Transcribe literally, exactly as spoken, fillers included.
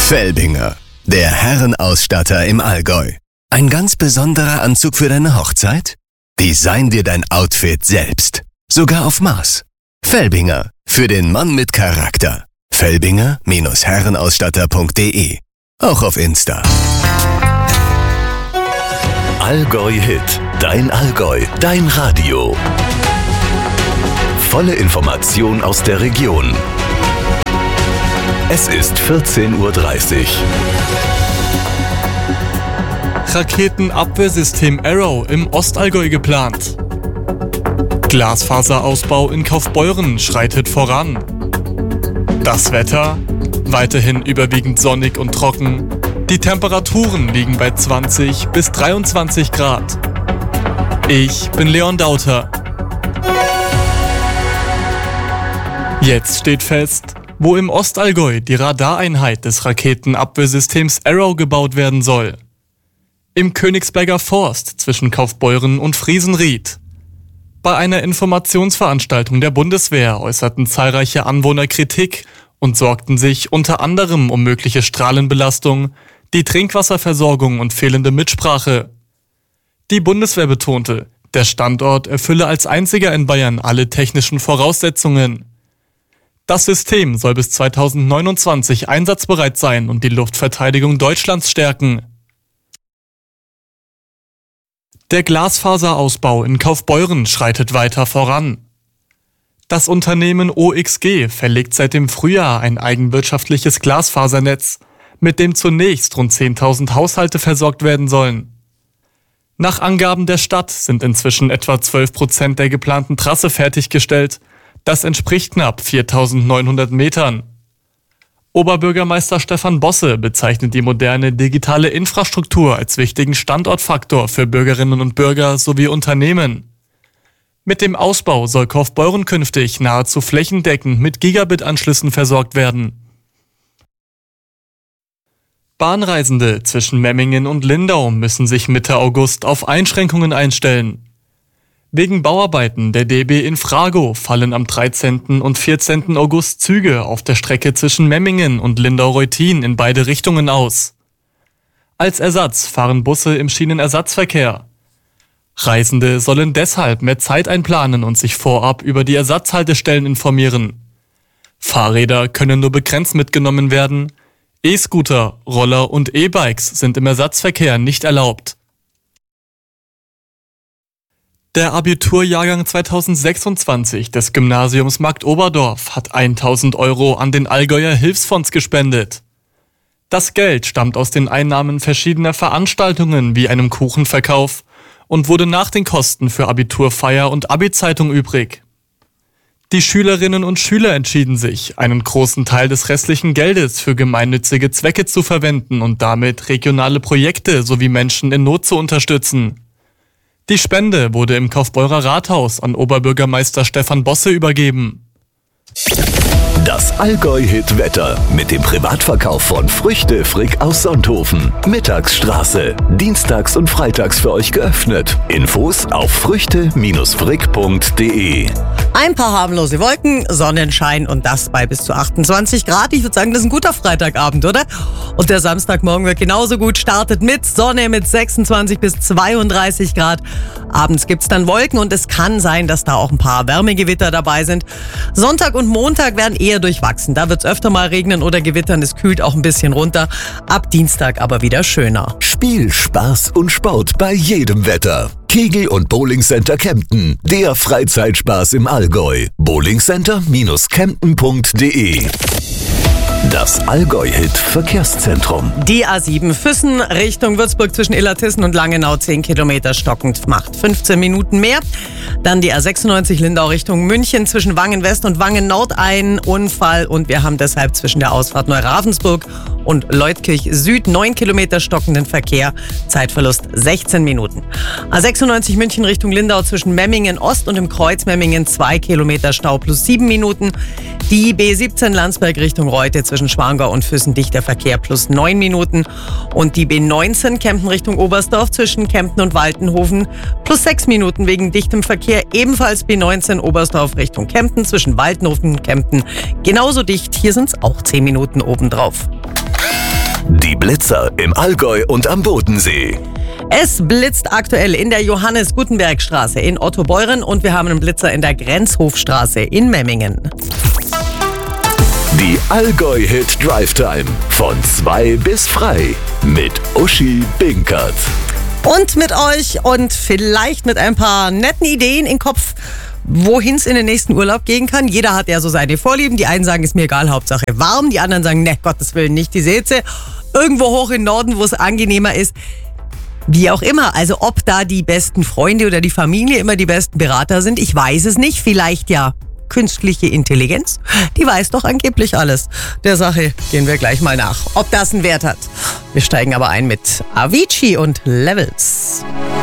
Felbinger, der Herrenausstatter im Allgäu. Ein ganz besonderer Anzug für deine Hochzeit? Design dir dein Outfit selbst. Sogar auf Maß. Felbinger, für den Mann mit Charakter. Felbinger Herrenausstatter punkt de. Auch auf Insta. Allgäu Hit. Dein Allgäu. Dein Radio. Volle Information aus der Region. Es ist vierzehn Uhr dreißig. Raketenabwehrsystem Arrow im Ostallgäu geplant. Glasfaserausbau in Kaufbeuren schreitet voran. Das Wetter? Weiterhin überwiegend sonnig und trocken. Die Temperaturen liegen bei zwanzig bis dreiundzwanzig Grad. Ich bin Leon Dauter. Jetzt steht fest, wo im Ostallgäu die Radareinheit des Raketenabwehrsystems Arrow gebaut werden soll. Im Königsberger Forst zwischen Kaufbeuren und Friesenried. Bei einer Informationsveranstaltung der Bundeswehr äußerten zahlreiche Anwohner Kritik und sorgten sich unter anderem um mögliche Strahlenbelastung, die Trinkwasserversorgung und fehlende Mitsprache. Die Bundeswehr betonte, der Standort erfülle als einziger in Bayern alle technischen Voraussetzungen. Das System soll bis zweitausendneunundzwanzig einsatzbereit sein und die Luftverteidigung Deutschlands stärken. Der Glasfaserausbau in Kaufbeuren schreitet weiter voran. Das Unternehmen O X G verlegt seit dem Frühjahr ein eigenwirtschaftliches Glasfasernetz, mit dem zunächst rund zehntausend Haushalte versorgt werden sollen. Nach Angaben der Stadt sind inzwischen etwa zwölf Prozent der geplanten Trasse fertiggestellt. Das entspricht knapp viertausendneunhundert Metern. Oberbürgermeister Stefan Bosse bezeichnet die moderne digitale Infrastruktur als wichtigen Standortfaktor für Bürgerinnen und Bürger sowie Unternehmen. Mit dem Ausbau soll Kaufbeuren künftig nahezu flächendeckend mit Gigabit-Anschlüssen versorgt werden. Bahnreisende zwischen Memmingen und Lindau müssen sich Mitte August auf Einschränkungen einstellen. Wegen Bauarbeiten der D B Infrago fallen am dreizehnten und vierzehnten August Züge auf der Strecke zwischen Memmingen und Lindau-Reutin in beide Richtungen aus. Als Ersatz fahren Busse im Schienenersatzverkehr. Reisende sollen deshalb mehr Zeit einplanen und sich vorab über die Ersatzhaltestellen informieren. Fahrräder können nur begrenzt mitgenommen werden. E-Scooter, Roller und E-Bikes sind im Ersatzverkehr nicht erlaubt. Der Abiturjahrgang zweitausendsechsundzwanzig des Gymnasiums Marktoberdorf hat tausend Euro an den Allgäuer Hilfsfonds gespendet. Das Geld stammt aus den Einnahmen verschiedener Veranstaltungen wie einem Kuchenverkauf und wurde nach den Kosten für Abiturfeier und Abi-Zeitung übrig. Die Schülerinnen und Schüler entschieden sich, einen großen Teil des restlichen Geldes für gemeinnützige Zwecke zu verwenden und damit regionale Projekte sowie Menschen in Not zu unterstützen. Die Spende wurde im Kaufbeurer Rathaus an Oberbürgermeister Stefan Bosse übergeben. Das Allgäu-Hit-Wetter mit dem Privatverkauf von Früchte Frick aus Sonthofen. Mittagsstraße. Dienstags und freitags für euch geöffnet. Infos auf früchte Frick punkt de. Ein paar harmlose Wolken, Sonnenschein und das bei bis zu achtundzwanzig Grad. Ich würde sagen, das ist ein guter Freitagabend, oder? Und der Samstagmorgen wird genauso gut. Startet mit Sonne mit sechsundzwanzig bis zweiunddreißig Grad. Abends gibt's dann Wolken und es kann sein, dass da auch ein paar Wärmegewitter dabei sind. Sonntag und Montag werden eher durchwachsen. Da wird's öfter mal regnen oder gewittern. Es kühlt auch ein bisschen runter. Ab Dienstag aber wieder schöner. Spiel, Spaß und Sport bei jedem Wetter. Kegel- und Bowlingcenter Kempten. Der Freizeitspaß im Allgäu. bowlingcenter Kempten punkt de. Das Allgäu-Hit-Verkehrszentrum. Die A sieben Füssen Richtung Würzburg zwischen Illertissen und Langenau zehn Kilometer stockend, macht fünfzehn Minuten mehr. Dann die A sechsundneunzig Lindau Richtung München zwischen Wangen West und Wangen Nord ein Unfall und wir haben deshalb zwischen der Ausfahrt Neuravensburg und Leutkirch Süd neun Kilometer stockenden Verkehr, Zeitverlust sechzehn Minuten. A sechsundneunzig München Richtung Lindau zwischen Memmingen Ost und im Kreuz Memmingen zwei Kilometer Stau plus sieben Minuten. Die B siebzehn Landsberg Richtung Reute zwischen Schwangau und Füssen dichter Verkehr plus neun Minuten. Und die B neunzehn Kempten Richtung Oberstdorf zwischen Kempten und Waltenhofen plus sechs Minuten wegen dichtem Verkehr. Ebenfalls B neunzehn Oberstdorf Richtung Kempten zwischen Waltenhofen und Kempten genauso dicht. Hier sind es auch zehn Minuten obendrauf. Die Blitzer im Allgäu und am Bodensee. Es blitzt aktuell in der Johannes-Gutenberg-Straße in Ottobeuren und wir haben einen Blitzer in der Grenzhofstraße in Memmingen. Die Allgäu-Hit Drive Time von zwei bis frei mit Uschi Binkert. Und mit euch und vielleicht mit ein paar netten Ideen im Kopf, wohin es in den nächsten Urlaub gehen kann. Jeder hat ja so seine Vorlieben. Die einen sagen, ist mir egal, Hauptsache warm. Die anderen sagen, ne, Gottes Willen, nicht die Seeze. Irgendwo hoch im Norden, wo es angenehmer ist. Wie auch immer, also ob da die besten Freunde oder die Familie immer die besten Berater sind, ich weiß es nicht. Vielleicht ja künstliche Intelligenz, die weiß doch angeblich alles. Der Sache gehen wir gleich mal nach, ob das einen Wert hat. Wir steigen aber ein mit Avicii und Levels.